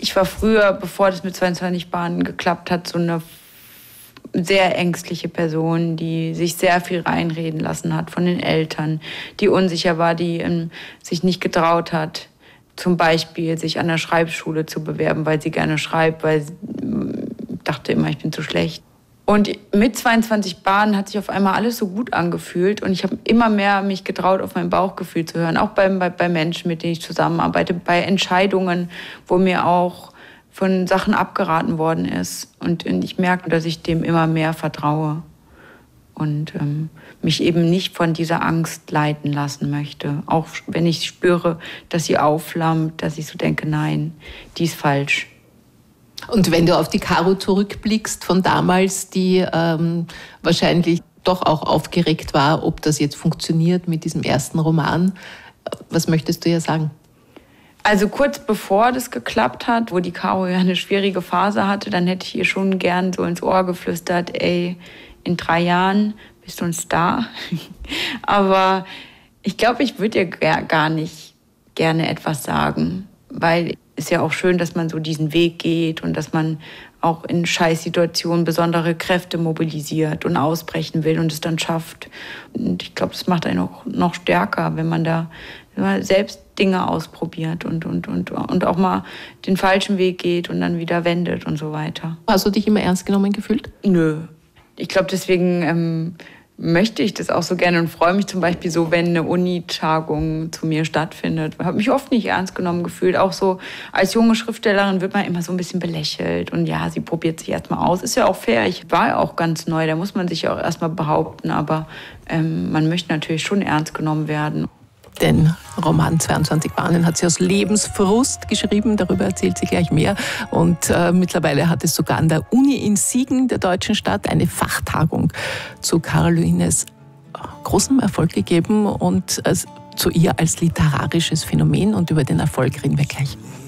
Ich war früher, bevor das mit 22 Bahnen geklappt hat, so eine sehr ängstliche Person, die sich sehr viel reinreden lassen hat von den Eltern, die unsicher war, die sich nicht getraut hat, zum Beispiel sich an der Schreibschule zu bewerben, weil sie gerne schreibt, weil sie dachte immer, ich bin zu schlecht. Und mit 22 Bahnen hat sich auf einmal alles so gut angefühlt und ich habe immer mehr mich getraut, auf mein Bauchgefühl zu hören, auch bei Menschen, mit denen ich zusammenarbeite, bei Entscheidungen, wo mir auch von Sachen abgeraten worden ist. Und ich merke, dass ich dem immer mehr vertraue und mich eben nicht von dieser Angst leiten lassen möchte. Auch wenn ich spüre, dass sie aufflammt, dass ich so denke, nein, die ist falsch. Und wenn du auf die Caro zurückblickst von damals, die wahrscheinlich doch auch aufgeregt war, ob das jetzt funktioniert mit diesem ersten Roman, was möchtest du ihr sagen? Also kurz bevor das geklappt hat, wo die Caro ja eine schwierige Phase hatte, dann hätte ich ihr schon gern so ins Ohr geflüstert, ey, in 3 Jahren bist du ein Star. Aber ich glaube, ich würde ihr gar nicht gerne etwas sagen, weil es ja auch schön, dass man so diesen Weg geht und dass man auch in Scheißsituationen besondere Kräfte mobilisiert und ausbrechen will und es dann schafft. Und ich glaube, das macht einen auch noch stärker, wenn man da selbst Dinge ausprobiert und auch mal den falschen Weg geht und dann wieder wendet und so weiter. Hast du dich immer ernst genommen gefühlt? Nö. Ich glaube, deswegen möchte ich das auch so gerne und freue mich zum Beispiel so, wenn eine Uni-Tagung zu mir stattfindet. Ich habe mich oft nicht ernst genommen gefühlt. Auch so als junge Schriftstellerin wird man immer so ein bisschen belächelt. Und ja, sie probiert sich erstmal aus. Ist ja auch fair. Ich war ja auch ganz neu. Da muss man sich ja auch erstmal behaupten. Aber man möchte natürlich schon ernst genommen werden. Den Roman 22 Bahnen hat sie aus Lebensfrust geschrieben, darüber erzählt sie gleich mehr. Und mittlerweile hat es sogar an der Uni in Siegen, der deutschen Stadt, eine Fachtagung zu Carolines großem Erfolg gegeben und zu ihr als literarisches Phänomen. Und über den Erfolg reden wir gleich.